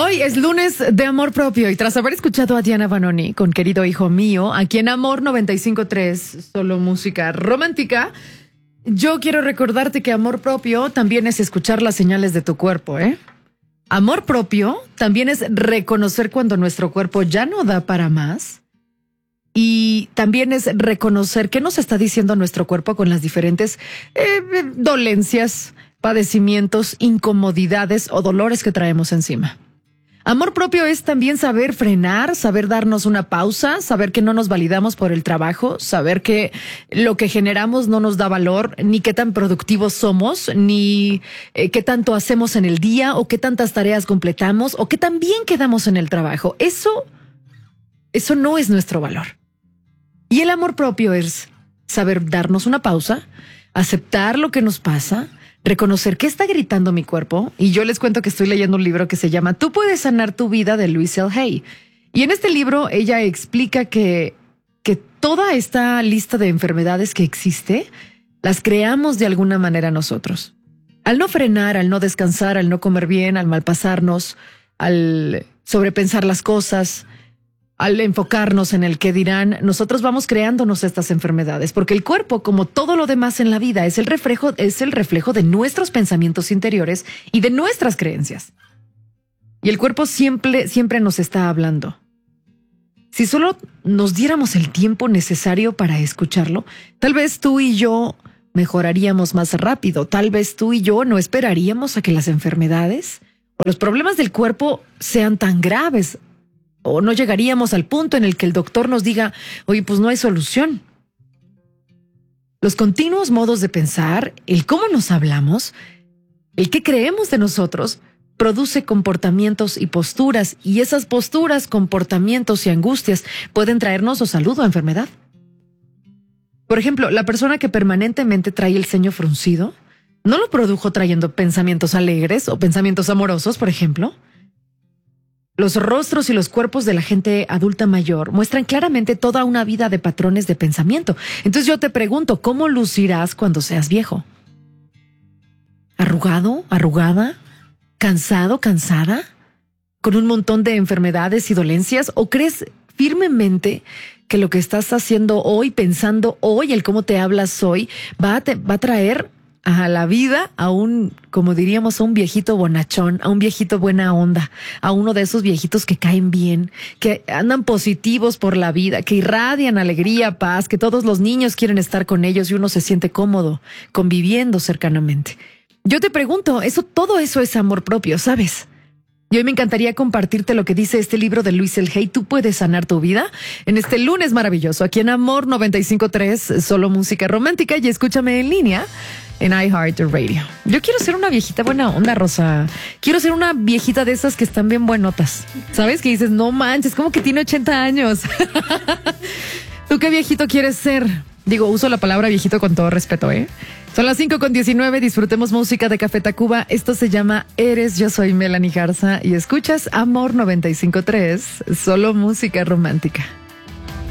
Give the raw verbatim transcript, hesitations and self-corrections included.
Hoy es lunes de amor propio y tras haber escuchado a Diana Vanoni con Querido Hijo Mío, aquí en Amor noventa y cinco punto tres, solo música romántica, yo quiero recordarte que amor propio también es escuchar las señales de tu cuerpo, ¿eh? Amor propio también es reconocer cuando nuestro cuerpo ya no da para más y también es reconocer qué nos está diciendo nuestro cuerpo con las diferentes eh, dolencias, padecimientos, incomodidades o dolores que traemos encima. Amor propio es también saber frenar, saber darnos una pausa, saber que no nos validamos por el trabajo, saber que lo que generamos no nos da valor, ni qué tan productivos somos, ni eh, qué tanto hacemos en el día, o qué tantas tareas completamos, o qué tan bien quedamos en el trabajo. Eso, eso no es nuestro valor. Y el amor propio es saber darnos una pausa, aceptar lo que nos pasa, reconocer qué está gritando mi cuerpo. Y yo les cuento que estoy leyendo un libro que se llama Tú puedes sanar tu vida, de Louise L. Hay. Y en este libro ella explica que, que toda esta lista de enfermedades que existe, las creamos de alguna manera nosotros. Al no frenar, al no descansar, al no comer bien, al malpasarnos, al sobrepensar las cosas, al enfocarnos en el qué dirán, nosotros vamos creándonos estas enfermedades, porque el cuerpo, como todo lo demás en la vida, es el reflejo, es el reflejo de nuestros pensamientos interiores y de nuestras creencias. Y el cuerpo siempre, siempre nos está hablando. Si solo nos diéramos el tiempo necesario para escucharlo, tal vez tú y yo mejoraríamos más rápido. Tal vez tú y yo no esperaríamos a que las enfermedades o los problemas del cuerpo sean tan graves. O no llegaríamos al punto en el que el doctor nos diga, oye, pues no hay solución. Los continuos modos de pensar, el cómo nos hablamos, el qué creemos de nosotros, produce comportamientos y posturas, y esas posturas, comportamientos y angustias pueden traernos o salud o enfermedad. Por ejemplo, la persona que permanentemente trae el ceño fruncido, ¿no lo produjo trayendo pensamientos alegres o pensamientos amorosos, por ejemplo? Los rostros y los cuerpos de la gente adulta mayor muestran claramente toda una vida de patrones de pensamiento. Entonces yo te pregunto, ¿cómo lucirás cuando seas viejo? ¿Arrugado? ¿Arrugada? ¿Cansado? ¿Cansada? ¿Con un montón de enfermedades y dolencias? ¿O crees firmemente que lo que estás haciendo hoy, pensando hoy, el cómo te hablas hoy, va a, te, va a traer a la vida a un, como diríamos, a un viejito bonachón, a un viejito buena onda, a uno de esos viejitos que caen bien, que andan positivos por la vida, que irradian alegría, paz, que todos los niños quieren estar con ellos y uno se siente cómodo conviviendo cercanamente? Yo te pregunto, eso, todo eso es amor propio, ¿sabes? Y hoy me encantaría compartirte lo que dice este libro de Louise L. Hay, Tú puedes sanar tu vida, en este lunes maravilloso, aquí en Amor noventa y cinco punto tres, solo música romántica, y escúchame en línea en iHeartRadio. Yo quiero ser una viejita buena onda, Rosa. Quiero ser una viejita de esas que están bien buenotas. ¿Sabes? Que dices, no manches, como que tiene ochenta años. ¿Tú qué viejito quieres ser? Digo, uso la palabra viejito con todo respeto, ¿eh? Son las cinco con diecinueve, disfrutemos música de Café Tacuba. Esto se llama Eres, yo soy Melanie Garza y escuchas Amor noventa y cinco punto tres, solo música romántica.